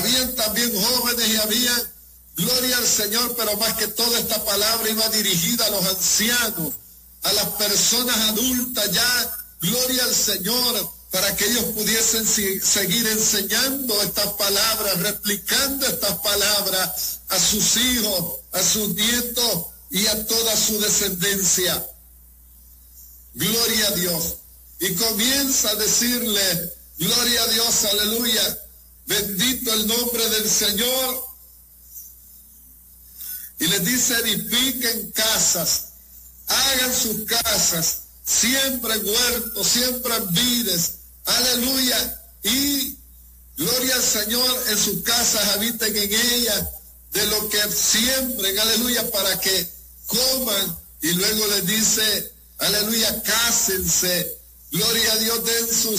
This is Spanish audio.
habían también jóvenes y habían, gloria al Señor, pero más que toda esta palabra iba dirigida a los ancianos, a las personas adultas ya, gloria al Señor, para que ellos pudiesen seguir enseñando estas palabras, replicando estas palabras a sus hijos, a sus nietos y a toda su descendencia. Gloria a Dios. Y comienza a decirle, gloria a Dios, aleluya, bendito el nombre del Señor. Y les dice, edifiquen casas, hagan sus casas, siembren huertos, siembren vides, aleluya, y gloria al Señor, en sus casas habiten en ellas, de lo que siembren, aleluya, para que coman. Y luego les dice, aleluya, cásense, gloria a Dios, den sus